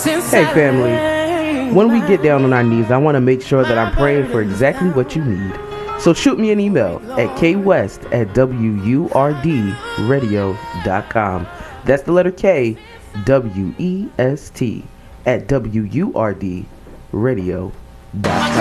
Hey family, when we get down on our knees, I want to make sure that I'm praying for exactly what you need. So shoot me an email at kwest@wurdradio.com. That's the letter K, WEST, at WURDradio.com.